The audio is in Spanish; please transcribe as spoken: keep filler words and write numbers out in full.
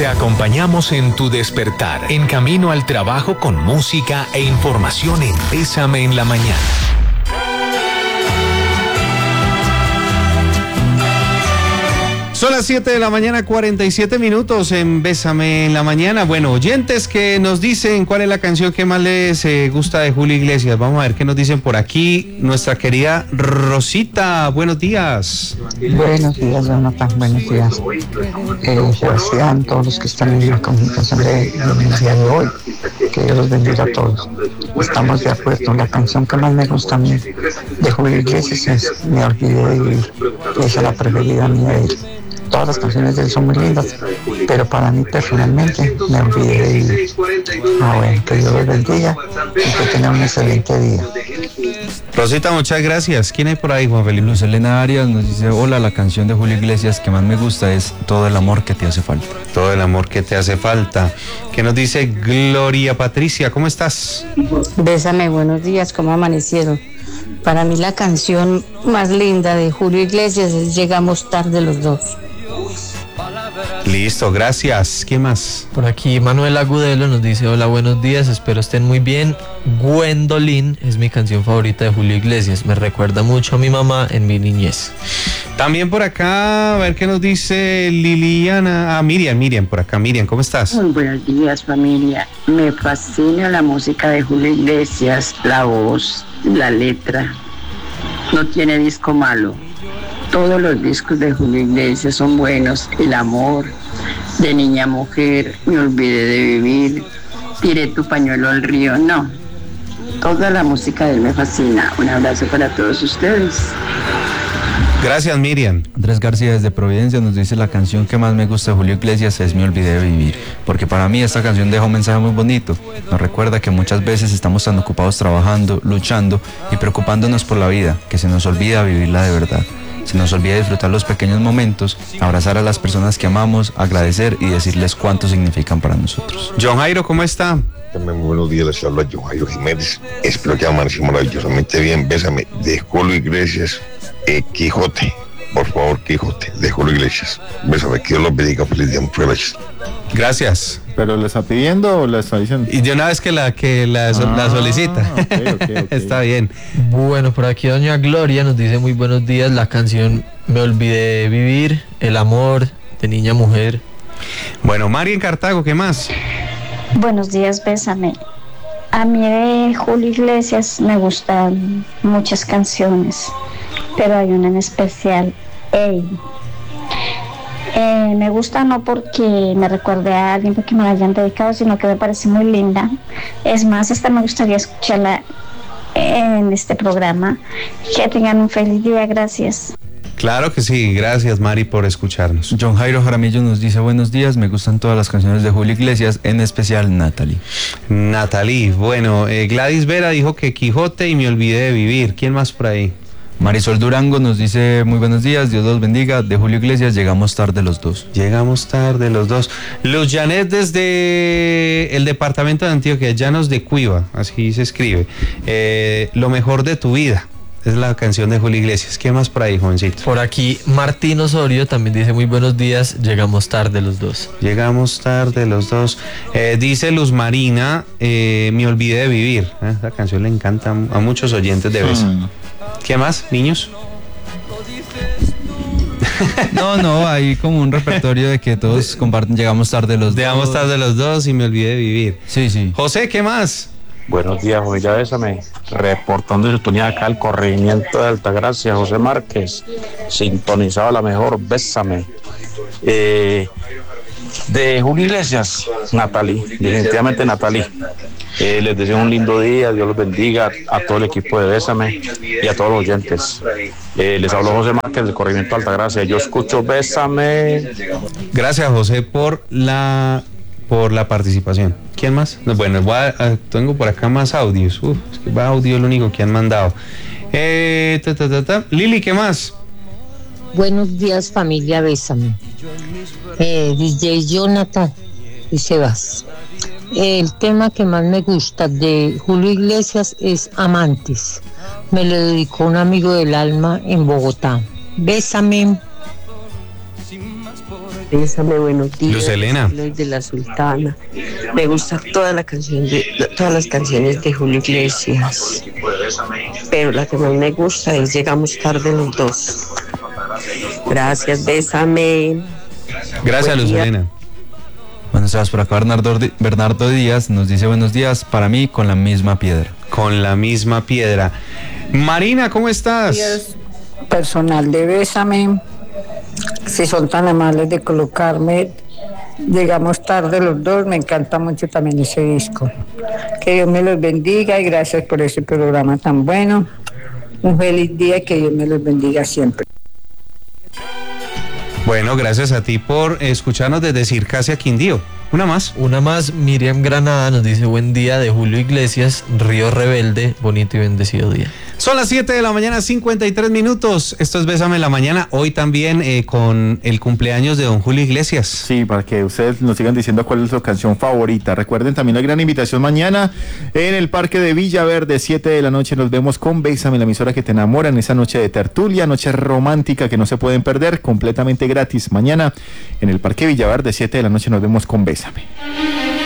Te acompañamos en tu despertar, en camino al trabajo con música e información en Bésame en la Mañana. Son las siete de la mañana, cuarenta y siete minutos en Bésame en la Mañana. Bueno, oyentes que nos dicen cuál es la canción que más les eh, gusta de Julio Iglesias. Vamos a ver qué nos dicen por aquí. Nuestra querida Rosita, buenos días. Buenos días, Jonathan, buenos días. Eh, Sebastián, todos los que están en la comunicación de el día de hoy. Que Dios los bendiga a todos. Estamos de acuerdo. La canción que más me gusta a mí de Julio Iglesias es Me olvidé de vivir. Esa es la preferida mía de él. Todas las canciones de él son muy lindas, pero para mí personalmente me olvidé de vivir. Ah, bueno, que Dios los bendiga y que tengan un excelente día. Rosita, muchas gracias. ¿Quién hay por ahí, Juan Felipe? Luz Elena Arias nos dice, hola, la canción de Julio Iglesias que más me gusta es Todo el amor que te hace falta. Todo el amor que te hace falta. ¿Qué nos dice Gloria Patricia? ¿Cómo estás? Bésame, buenos días, ¿cómo amanecieron? Para mí la canción más linda de Julio Iglesias es Llegamos tarde los dos. Listo, gracias. ¿Qué más? Por aquí Manuel Agudelo nos dice, hola, buenos días, espero estén muy bien. Gwendolyn es mi canción favorita de Julio Iglesias, me recuerda mucho a mi mamá en mi niñez. También por acá, a ver qué nos dice Liliana. Ah, Miriam, Miriam, por acá. Miriam, ¿cómo estás? Muy buenos días, familia. Me fascina la música de Julio Iglesias, la voz, la letra. No tiene disco malo. Todos los discos de Julio Iglesias son buenos. El amor, de niña a mujer, Me olvidé de vivir, Tiré tu pañuelo al río. No, toda la música de él me fascina. Un abrazo para todos ustedes. Gracias, Miriam. Andrés García desde Providencia nos dice, la canción que más me gusta de Julio Iglesias es Me olvidé de vivir, porque para mí esta canción deja un mensaje muy bonito. Nos recuerda que muchas veces estamos tan ocupados trabajando, luchando y preocupándonos por la vida, que se nos olvida vivirla de verdad. Se nos olvida disfrutar los pequeños momentos, abrazar a las personas que amamos, agradecer y decirles cuánto significan para nosotros. John Jairo, ¿cómo está? Muy buenos días, les habla John Jairo Jiménez. Espero que amanezcan maravillosamente bien. Bésame, de Julio Iglesias, eh, Quijote. Por favor, Quijote, de Julio Iglesias. Bésame, que Dios los bendiga. Feliz día, muchas gracias. Gracias. ¿Pero le está pidiendo o le está diciendo? Y de una vez que la que la, ah, la solicita. Okay, okay, okay. Está bien. Bueno, por aquí doña Gloria nos dice, muy buenos días, la canción Me olvidé de vivir, el amor, de niña a mujer. Bueno, Mari en Cartago, ¿qué más? Buenos días, Bésame. A mí de Julio Iglesias me gustan muchas canciones, pero hay una en especial, Ey. Eh, me gusta no porque me recuerde a alguien porque me la hayan dedicado, sino que me parece muy linda. Es más, esta me gustaría escucharla en este programa. Que tengan un feliz día, gracias. Claro que sí, gracias Mari por escucharnos. John Jairo Jaramillo nos dice, buenos días, me gustan todas las canciones de Julio Iglesias, en especial Natalie. Natalie, bueno, eh, Gladys Vera dijo que Quijote y Me olvidé de vivir. ¿Quién más por ahí? Marisol Durango nos dice, muy buenos días, Dios los bendiga, de Julio Iglesias, Llegamos tarde los dos. Llegamos tarde los dos. Luz Janet desde el departamento de Antioquia, Llanos de Cuiva, así se escribe. Eh, lo mejor de tu vida. Es la canción de Julio Iglesias. ¿Qué más por ahí, jovencito? Por aquí Martín Osorio también dice, muy buenos días, llegamos tarde los dos. Llegamos tarde los dos. Eh, dice Luz Marina, eh, Me olvidé de vivir. Eh, la canción le encanta a muchos oyentes de Besa. Hmm. ¿Qué más, niños? No, no, hay como un repertorio de que todos comparten, llegamos tarde los llegamos dos. Llegamos tarde los dos y Me olvidé de vivir. Sí, sí. José, ¿qué más? Buenos días, familia Bésame. Reportando en sintonía acá el corregimiento de Altagracia, José Márquez. Sintonizado a la mejor, Bésame. Eh, de Julio Iglesias, Natalie. Definitivamente Natalie. Eh, les deseo un lindo día, Dios los bendiga a todo el equipo de Bésame y a todos los oyentes. Eh, les habló José Márquez del corregimiento de Altagracia. Yo escucho Bésame. Gracias, José, por la... por la participación. ¿Quién más? Bueno, voy a, a, tengo por acá más audios. Uf, es que va audio lo único que han mandado. Eh, ta, ta, ta, ta. Lili, ¿qué más? Buenos días, familia Bésame. Eh, D J Jonathan y Sebas. El tema que más me gusta de Julio Iglesias es Amantes. Me lo dedicó un amigo del alma en Bogotá. Bésame. Bésame, buenos días. Luz Helena. Soy de la Sultana. Me gusta toda la canción de, todas las canciones de Julio Iglesias. Pero la que más me gusta es Llegamos tarde los dos. Gracias, bésame. Gracias, Luz Helena. Bueno, Sebas, por acá Bernardo, Bernardo Díaz nos dice buenos días, para mí con la misma piedra. Con la misma piedra. Marina, ¿cómo estás? Días, personal de Bésame. Si son tan amables de colocarme Llegamos tarde los dos, me encanta mucho también ese disco. Que Dios me los bendiga y gracias por ese programa tan bueno. Un feliz día y que Dios me los bendiga siempre. Bueno, gracias a ti por escucharnos desde Circasia Quindío. Una más. Una más, Miriam Granada nos dice buen día de Julio Iglesias, Río Rebelde, bonito y bendecido día. Son las siete de la mañana, cincuenta y tres minutos. Esto es Bésame en la Mañana. Hoy también eh, con el cumpleaños de don Julio Iglesias. Sí, para que ustedes nos sigan diciendo cuál es su canción favorita. Recuerden también la gran invitación mañana en el Parque de Villaverde, siete de la noche. Nos vemos con Bésame, la emisora que te enamora, en esa noche de tertulia, noche romántica que no se pueden perder, completamente gratis. Mañana en el Parque Villaverde, siete de la noche, nos vemos con Bésame.